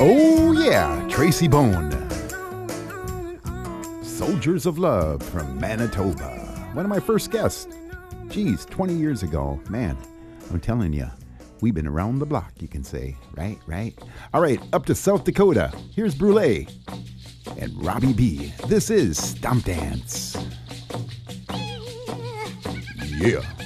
Oh yeah, Tracy Bone. Soldiers of Love from Manitoba. One of my first guests. Geez, 20 years ago. Man, I'm telling you, we've been around the block, you can say. Right? All right, up to South Dakota. Here's Brule and Robbie B. This is Stomp Dance. Yeah.